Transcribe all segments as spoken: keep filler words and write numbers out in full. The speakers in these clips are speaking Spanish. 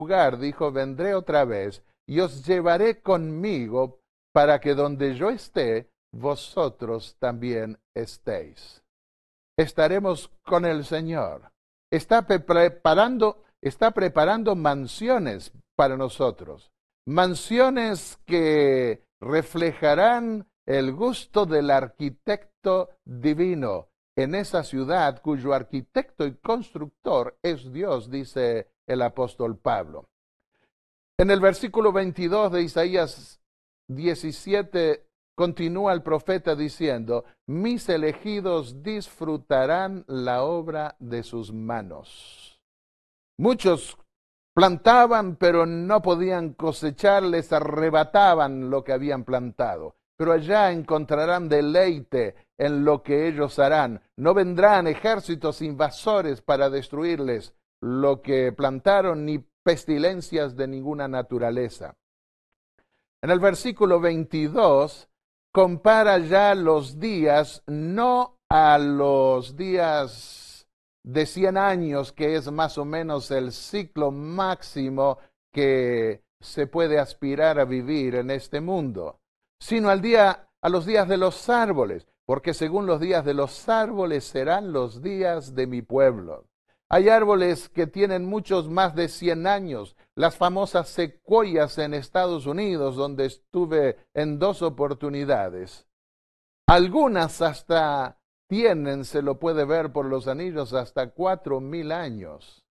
lugar, dijo, vendré otra vez y os llevaré conmigo para que donde yo esté, vosotros también estéis. Estaremos con el Señor. Está preparando, está preparando mansiones para nosotros. Mansiones que reflejarán el gusto del arquitecto divino en esa ciudad cuyo arquitecto y constructor es Dios, dice el apóstol Pablo. En el versículo veintidós de Isaías diecisiete continúa el profeta diciendo, mis elegidos disfrutarán la obra de sus manos. Muchos plantaban, pero no podían cosechar, les arrebataban lo que habían plantado. Pero allá encontrarán deleite en lo que ellos harán. No vendrán ejércitos invasores para destruirles lo que plantaron, ni pestilencias de ninguna naturaleza. En el versículo veintidós compara ya los días, no a los días de cien años, que es más o menos el ciclo máximo que se puede aspirar a vivir en este mundo, sino al día, a los días de los árboles, porque según los días de los árboles serán los días de mi pueblo. Hay árboles que tienen muchos más de cien años, las famosas secuoyas en Estados Unidos, donde estuve en dos oportunidades. Algunas hasta tienen, se lo puede ver por los anillos, hasta cuatro mil años.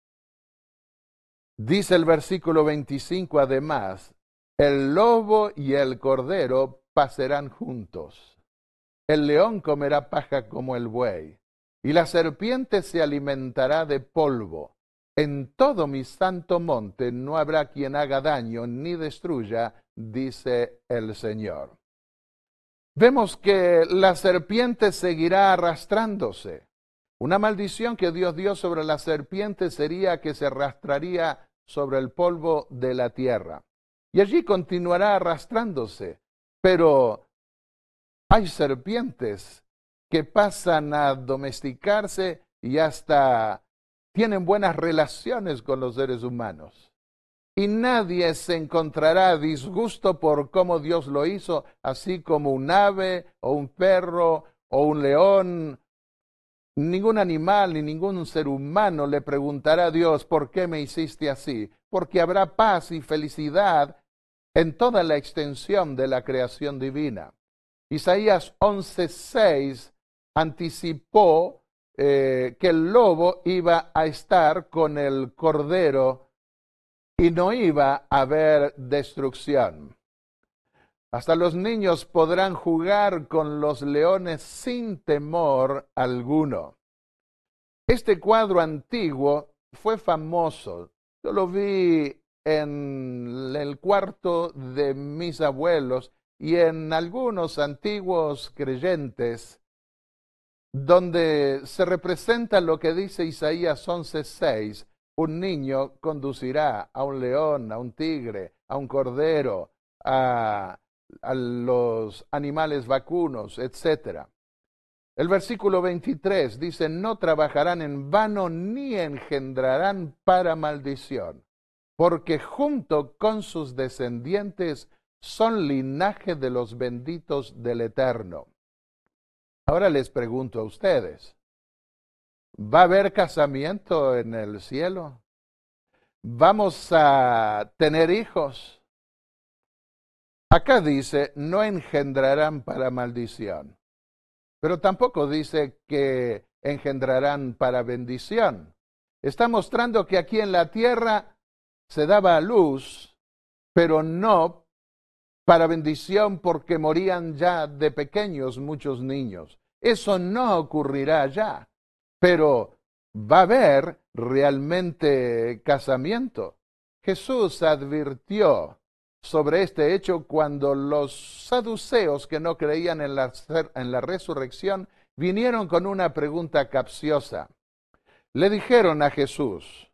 Dice el versículo veinticinco además, el lobo y el cordero pasarán juntos. El león comerá paja como el buey, y la serpiente se alimentará de polvo. En todo mi santo monte no habrá quien haga daño ni destruya, dice el Señor. Vemos que la serpiente seguirá arrastrándose. Una maldición que Dios dio sobre la serpiente sería que se arrastraría sobre el polvo de la tierra. Y allí continuará arrastrándose. Pero hay serpientes que pasan a domesticarse y hasta tienen buenas relaciones con los seres humanos. Y nadie se encontrará disgusto por cómo Dios lo hizo, así como un ave o un perro o un león. Ningún animal ni ningún ser humano le preguntará a Dios, ¿por qué me hiciste así? Porque habrá paz y felicidad en toda la extensión de la creación divina. Isaías once seis anticipó eh, que el lobo iba a estar con el cordero y no iba a haber destrucción. Hasta los niños podrán jugar con los leones sin temor alguno. Este cuadro antiguo fue famoso. Yo lo vi en el cuarto de mis abuelos y en algunos antiguos creyentes, donde se representa lo que dice Isaías once seis. Un niño conducirá a un león, a un tigre, a un cordero, a, a los animales vacunos, etcétera. El versículo veintitrés dice, no trabajarán en vano ni engendrarán para maldición, porque junto con sus descendientes son linaje de los benditos del Eterno. Ahora les pregunto a ustedes, ¿va a haber casamiento en el cielo? ¿Vamos a tener hijos? Acá dice, no engendrarán para maldición. Pero tampoco dice que engendrarán para bendición. Está mostrando que aquí en la tierra se daba a luz, pero no para bendición porque morían ya de pequeños muchos niños. Eso no ocurrirá ya. Pero va a haber realmente casamiento. Jesús advirtió sobre este hecho cuando los saduceos que no creían en la, en la resurrección vinieron con una pregunta capciosa. Le dijeron a Jesús,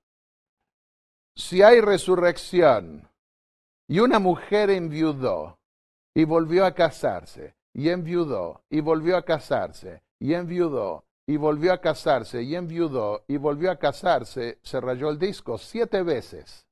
si hay resurrección y una mujer enviudó y volvió a casarse, y enviudó y volvió a casarse, y enviudó y volvió a casarse, y enviudó y volvió a casarse, se rayó el disco siete veces.